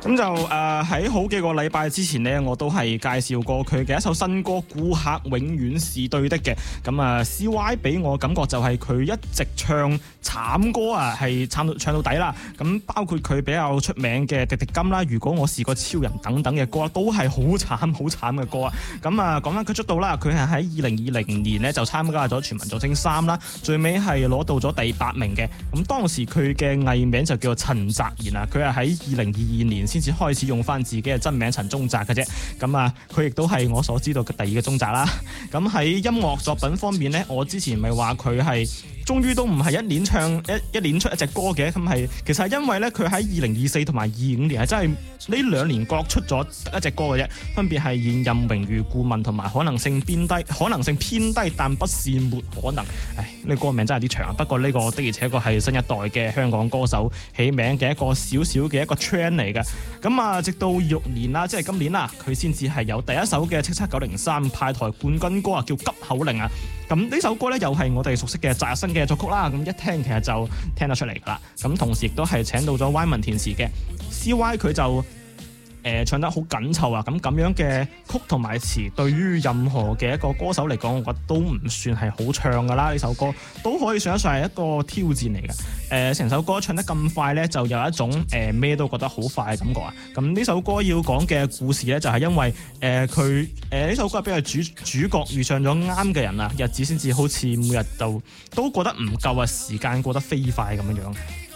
咁就喺好幾個禮拜之前呢，我都係介紹過佢嘅一首新歌《顧客永遠是對的》嘅。咁CY 俾我感覺就係佢一直唱慘歌啊，係唱到底啦。咁包括佢比較出名嘅《滴滴金》啦，《如果我是個超人》等等嘅歌都係好慘嘅歌啊。咁講翻佢出道啦，佢係喺2020年呢就參加咗全民造星3啦，最尾係攞到咗第8名嘅。咁當時佢嘅藝名就叫做陳澤賢啊，佢係喺2022年先至開始用翻自己嘅真名陳宗澤嘅啫。咁佢亦都係我所知道嘅第2個宗澤啦。咁喺音樂作品方面呢，我之前咪話佢係終於都唔係一年出一隻歌嘅，其實係因為咧佢喺2024同埋25年係真係呢2年各出咗一隻歌嘅啫，分別係現任榮譽顧問同埋可能性偏低，但不是沒可能。呢歌名真係啲長，不過呢個的而且確係新一代嘅香港歌手起名嘅一個小小嘅一個 trend 嚟嘅。咁直到2026年啦，即係今年啦，佢先至係有第一首嘅77903派台冠軍歌啊，叫急口令啊。咁呢首歌咧又係我哋熟悉嘅澤日新嘅作曲啦，咁一聽其實就聽得出嚟㗎啦。咁同時亦都係請到咗 Y 文填詞嘅 CY， 佢就唱得好緊湊啊！咁樣嘅曲同埋詞，對於任何嘅一個歌手嚟講，我覺得都唔算係好唱㗎啦。呢首歌都可以算得上係一個挑戰嚟嘅。成首歌唱得咁快呢，就有一種咩都覺得好快嘅感覺啊！咁呢首歌要講嘅故事呢，就係因為佢呢首歌入邊嘅主角遇上咗啱嘅人啊，日子先至好似每日都覺得唔夠啊，時間過得飛快咁樣。